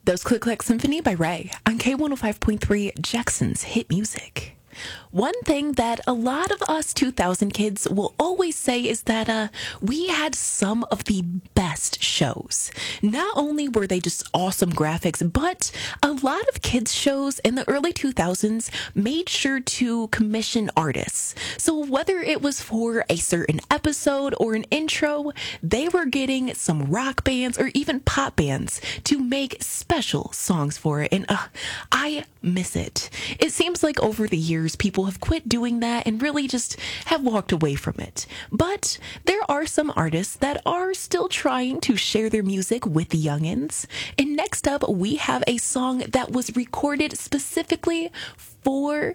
That was Click Clack Symphony by Ray on K105.3 Jackson's Hit Music. One thing that a lot of us 2000 kids will always say is that we had some of the best shows. Not only were they just awesome graphics, but a lot of kids shows in the early 2000s made sure to commission artists. So whether it was for a certain episode or an intro, they were getting some rock bands or even pop bands to make special songs for it. And I miss it. It seems like over the years, people have quit doing that and really just have walked away from it. But there are some artists that are still trying to share their music with the youngins. And next up, we have a song that was recorded specifically for